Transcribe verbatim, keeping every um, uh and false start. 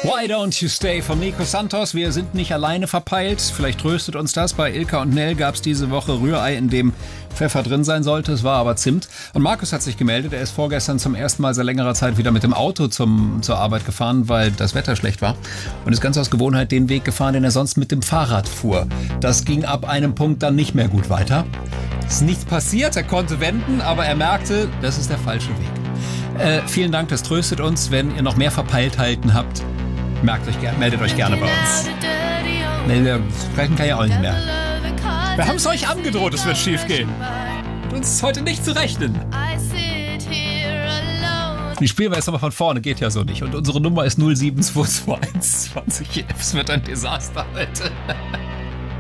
Why Don't You Stay von Nico Santos. Wir sind nicht alleine verpeilt. Vielleicht tröstet uns das. Bei Ilka und Nell gab es diese Woche Rührei, in dem Pfeffer drin sein sollte. Es war aber Zimt. Und Markus hat sich gemeldet. Er ist vorgestern zum ersten Mal seit längerer Zeit wieder mit dem Auto zum, zur Arbeit gefahren, weil das Wetter schlecht war. Und ist ganz aus Gewohnheit den Weg gefahren, den er sonst mit dem Fahrrad fuhr. Das ging ab einem Punkt dann nicht mehr gut weiter. Es ist nichts passiert. Er konnte wenden, aber er merkte, das ist der falsche Weg. Äh, vielen Dank, das tröstet uns. Wenn ihr noch mehr Verpeiltheiten habt, merkt euch, meldet euch gerne bei uns. Nee, sprechen kann ja auch nicht mehr. Wir haben es euch angedroht, es wird schief gehen. Mit uns ist heute nicht zu rechnen. Die spielen wir jetzt nochmal von vorne, geht ja so nicht. Und unsere Nummer ist null sieben zwei zwei eins zwanzig. Es wird ein Desaster heute.